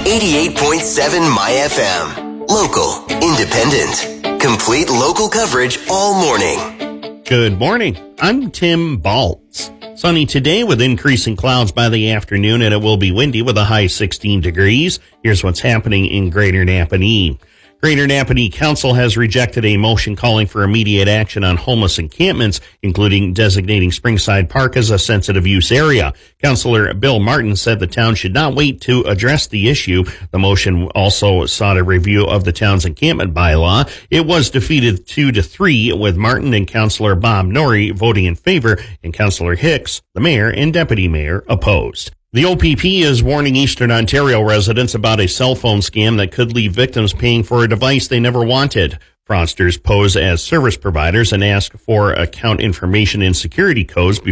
88.7 My FM. Local, independent, complete local coverage all morning. Good morning. I'm Tim Baltz. Sunny today with increasing clouds by the afternoon, and it will be windy with a high 16 degrees. Here's what's happening in Greater Napanee. Greater Napanee Council has rejected a motion calling for immediate action on homeless encampments, including designating Springside Park as a sensitive use area. Councillor Bill Martin said the town should not wait to address the issue. The motion also sought a review of the town's encampment bylaw. It was defeated 2-3, with Martin and Councillor Bob Norrie voting in favor, and Councillor Hicks, the mayor and deputy mayor, opposed. The OPP is warning Eastern Ontario residents about a cell phone scam that could leave victims paying for a device they never wanted. Fraudsters pose as service providers and ask for account information and security codes